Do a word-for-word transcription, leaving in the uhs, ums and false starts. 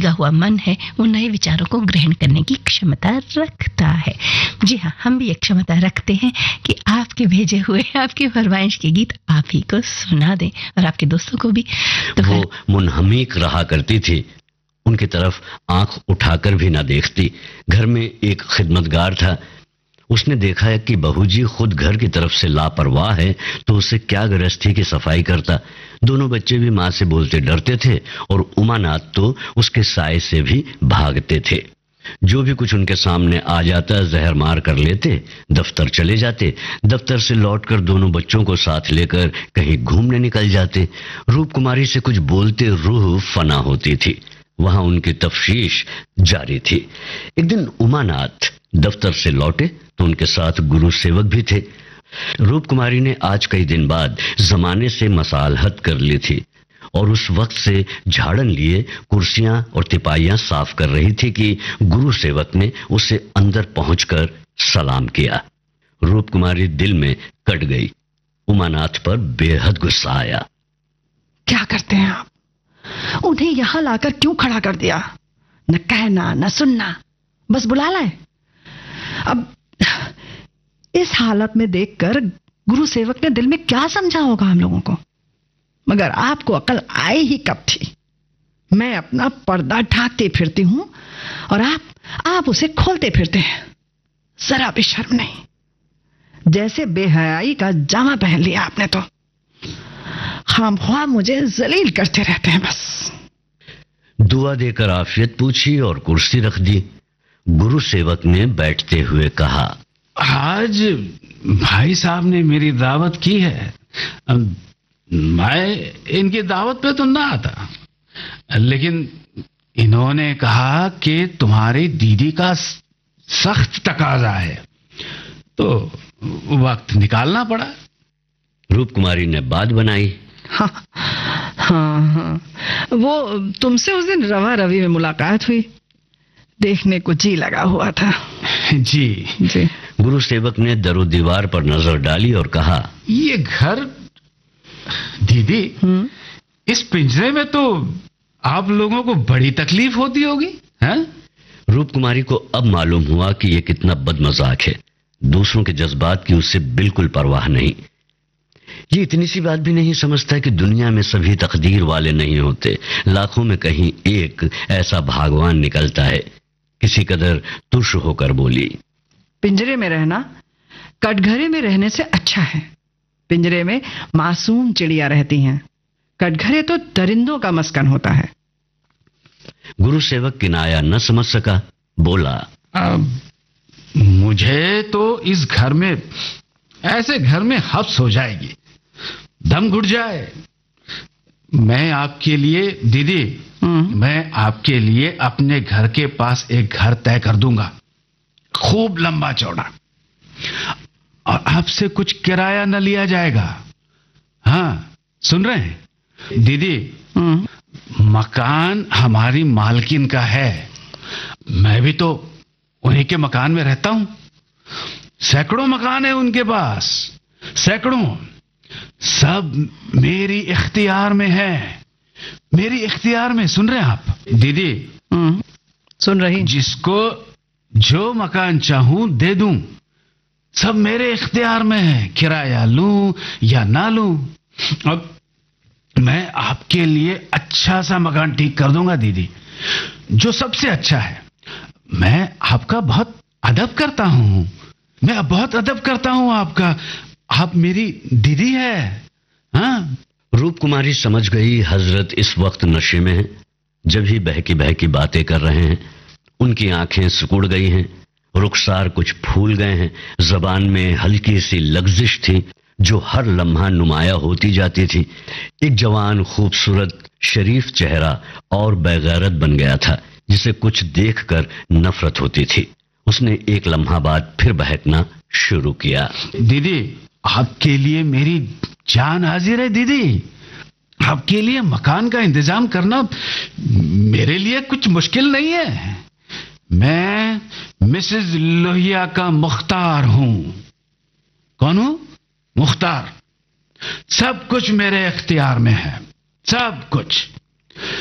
भीगा हुआ मन है वो नए विचारों को ग्रहण करने की क्षमता रखता है। जी हाँ, हम भी एक क्षमता रखते हैं कि आपके भेजे हुए आपकी फरमाइश के गीत आप ही को सुना दें और आपके दोस्तों को भी। तो वो मुनहमिक रहा करती थी, उनकी तरफ आंख उठाकर भी ना देखती। घर में एक खिदमतगार था, उसने देखा है कि बहू जी खुद घर की तरफ से लापरवाह है तो उसे क्या गृहस्थी की सफाई करता। दोनों बच्चे भी मां से बोलते डरते थे और उमानाथ तो उसके साय से भी भागते थे। जो भी कुछ उनके सामने आ जाता जहर मार कर लेते, दफ्तर चले जाते। दफ्तर से लौटकर दोनों बच्चों को साथ लेकर कहीं घूमने निकल जाते। रूप कुमारी से कुछ बोलते रूह फना होती थी, वहां उनकी तफ्शीश जारी थी। एक दिन उमानाथ दफ्तर से लौटे तो उनके साथ गुरु सेवक भी थे। रूप कुमारी ने आज कई दिन बाद जमाने से मसालहत कर ली थी और उस वक्त से झाड़न लिए कुर्सियां और तिपाइयां साफ कर रही थी कि गुरु सेवक ने उसे अंदर पहुंचकर सलाम किया। रूप कुमारी दिल में कट गई। उमानाथ पर बेहद गुस्सा आया। क्या करते हैं आप? उन्हें यहां लाकर क्यों खड़ा कर दिया? न कहना न सुनना, बस बुला लाए। अब इस हालत में देखकर गुरु सेवक ने दिल में क्या समझा होगा हम लोगों को? मगर आपको अकल आई ही कब थी? मैं अपना पर्दा ढांकते फिरती हूं और आप आप उसे खोलते फिरते हैं। जरा भी शर्म नहीं। जैसे बेहयाई का जामा पहन लिया आपने तो। खामख्वाह मुझे जलील करते रहते हैं बस। दुआ देकर आफियत पूछी और कुर्सी रख दी। गुरु सेवक ने बैठते हुए कहा, आज भाई साहब ने मेरी दावत की है। मैं इनकी दावत पे तो ना आता, लेकिन इन्होंने कहा कि तुम्हारी दीदी का सख्त तकाजा है तो वक्त निकालना पड़ा। रूप कुमारी ने बात बनाई। हाँ, हाँ, हाँ। वो तुमसे उस दिन रवा रवि में मुलाकात हुई, देखने को जी लगा हुआ था। जी जी। गुरु सेवक ने दरो दीवार पर नजर डाली और कहा, ये घर दीदी, इस पिंजरे में तो आप लोगों को बड़ी तकलीफ होती होगी, हैं? रूप कुमारी को अब मालूम हुआ कि यह कितना बदमजाक है। दूसरों के जज्बात की उससे बिल्कुल परवाह नहीं। ये इतनी सी बात भी नहीं समझता कि दुनिया में सभी तकदीर वाले नहीं होते। लाखों में कहीं एक ऐसा भगवान निकलता है। किसी कदर तुर्श होकर बोली, पिंजरे में रहना कटघरे में रहने से अच्छा है। पिंजरे में मासूम चिड़िया रहती हैं, कटघरे तो दरिंदों का मस्कन होता है। गुरु सेवक किनाया न समझ सका, बोला, मुझे तो इस घर में, ऐसे घर में हब्स हो जाएगी, दम घुट जाए। मैं आपके लिए दीदी, मैं आपके लिए अपने घर के पास एक घर तय कर दूंगा, खूब लंबा चौड़ा, और आपसे कुछ किराया न लिया जाएगा। हाँ, सुन रहे हैं दीदी? मकान हमारी मालकिन का है, मैं भी तो उन्हीं के मकान में रहता हूं। सैकड़ों मकान है उनके पास, सैकड़ों, सब मेरी इख्तियार में है, मेरी इख्तियार में। सुन रहे हैं आप दीदी? सुन रही। जिसको जो मकान चाहूं दे दूं, सब मेरे इख्तियार में है, किराया लूं या ना लूं। अब मैं आपके लिए अच्छा सा मकान ठीक कर दूंगा दीदी, जो सबसे अच्छा है। मैं आपका बहुत अदब करता हूं, मैं बहुत अदब करता हूं आपका, आप मेरी दीदी है। हाँ? रूप कुमारी समझ गई हजरत इस वक्त नशे में हैं, जब ही बहकी बहकी बातें कर रहे हैं। उनकी आंखें सिकुड़ गई हैं, रुखसार कुछ फूल गए हैं, जबान में हल्की सी लग्जिश थी जो हर लम्हा नुमाया होती जाती थी। एक जवान खूबसूरत शरीफ चेहरा और बेगैरत बन गया था, जिसे कुछ देखकर नफरत होती थी। उसने एक लम्हा बाद फिर बहकना शुरू किया। दीदी, आपके लिए मेरी जान हाजिर है दीदी। आपके लिए मकान का इंतजाम करना मेरे लिए कुछ मुश्किल नहीं है। मैं मिसेस लोहिया का मुख्तार हूं। कौन हूं? मुख्तार। सब कुछ मेरे इख्तियार में है, सब कुछ।